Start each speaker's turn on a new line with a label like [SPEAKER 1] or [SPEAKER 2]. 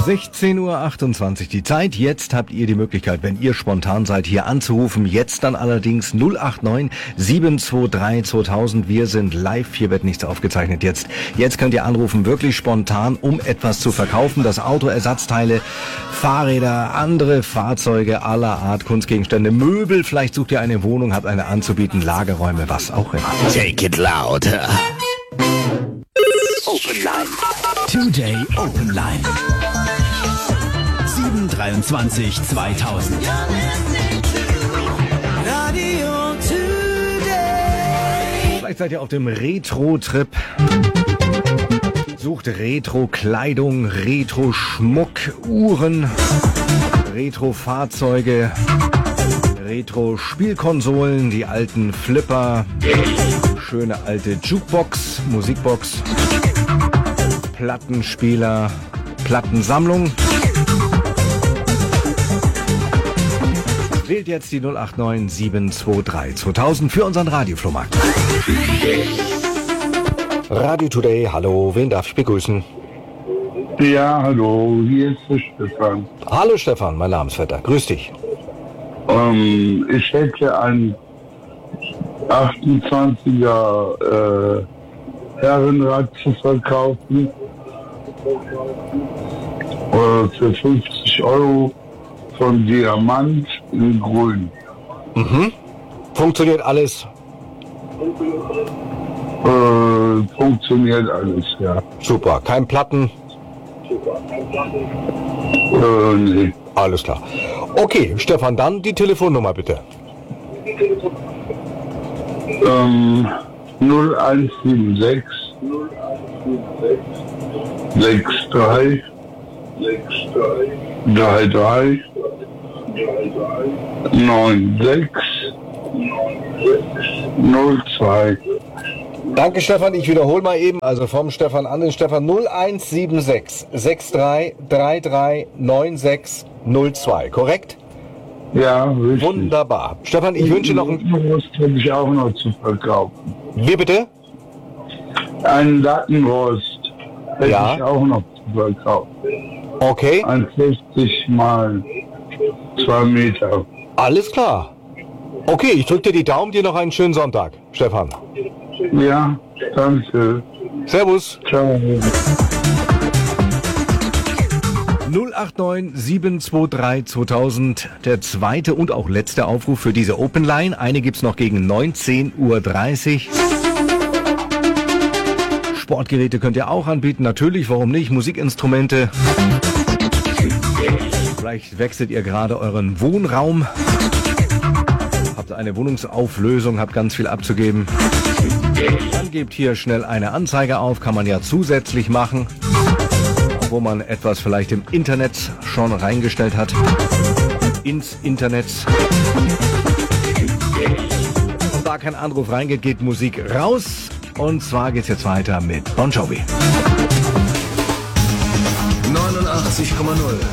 [SPEAKER 1] 16:28 Uhr die Zeit. Jetzt habt ihr die Möglichkeit, wenn ihr spontan seid, hier anzurufen. Jetzt dann allerdings 089 723 2000. Wir sind live. Hier wird nichts aufgezeichnet jetzt. Jetzt könnt ihr anrufen, wirklich spontan, um etwas zu verkaufen. Das Auto, Ersatzteile, Fahrräder, andere Fahrzeuge aller Art, Kunstgegenstände, Möbel. Vielleicht sucht ihr eine Wohnung, habt eine anzubieten, Lagerräume, was auch immer.
[SPEAKER 2] Take it louder. Open Line. Today Open Line. 723 2000.
[SPEAKER 1] Vielleicht seid ihr auf dem Retro-Trip. Sucht Retro-Kleidung, Retro-Schmuck, Uhren, Retro-Fahrzeuge, Retro-Spielkonsolen, die alten Flipper, schöne alte Jukebox, Musikbox, Plattenspieler, Plattensammlung. Wählt jetzt die 089 723 2000 für unseren Radioflohmarkt. Radio Today, hallo, wen darf ich begrüßen?
[SPEAKER 3] Ja, hallo, hier ist der Stefan.
[SPEAKER 1] Hallo Stefan, mein Namensvetter, grüß dich.
[SPEAKER 3] Ich hätte ein 28er Herrenrad zu verkaufen für 50 € von Diamant in Grün.
[SPEAKER 1] Mhm. Funktioniert alles?
[SPEAKER 3] Funktioniert alles, ja.
[SPEAKER 1] Super, kein Platten?
[SPEAKER 3] Nee.
[SPEAKER 1] Alles klar. Okay, Stefan, dann die Telefonnummer bitte.
[SPEAKER 3] 0176 63 33 96 02.
[SPEAKER 1] Danke Stefan, ich wiederhole mal eben, also vom Stefan an den Stefan 0176 63 33 96 02, korrekt?
[SPEAKER 3] Ja, richtig.
[SPEAKER 1] Wunderbar. Stefan, ich wünsche noch ein...
[SPEAKER 3] Das habe ich auch noch zu verkaufen.
[SPEAKER 1] Wie bitte?
[SPEAKER 3] Einen Lattenrost hätte
[SPEAKER 1] Ja.
[SPEAKER 3] ich auch noch zu verkaufen.
[SPEAKER 1] Okay,
[SPEAKER 3] Ein 60 mal 2 Meter.
[SPEAKER 1] alles klar. Okay, ich drücke dir die Daumen, dir noch einen schönen Sonntag, Stefan.
[SPEAKER 3] Ja, danke.
[SPEAKER 1] Servus.
[SPEAKER 3] Ciao.
[SPEAKER 1] 089 723 2000, der zweite und auch letzte Aufruf für diese Open Line. Eine gibt's noch gegen 19:30 Uhr. Sportgeräte könnt ihr auch anbieten, natürlich, warum nicht? Musikinstrumente. Vielleicht wechselt ihr gerade euren Wohnraum. Habt eine Wohnungsauflösung, habt ganz viel abzugeben. Dann gebt hier schnell eine Anzeige auf, kann man ja zusätzlich machen, wo man etwas vielleicht im Internet schon reingestellt hat. Ins Internet. Und da kein Anruf reingeht, geht Musik raus. Und zwar geht's jetzt weiter mit Bon Jovi.
[SPEAKER 2] 89,0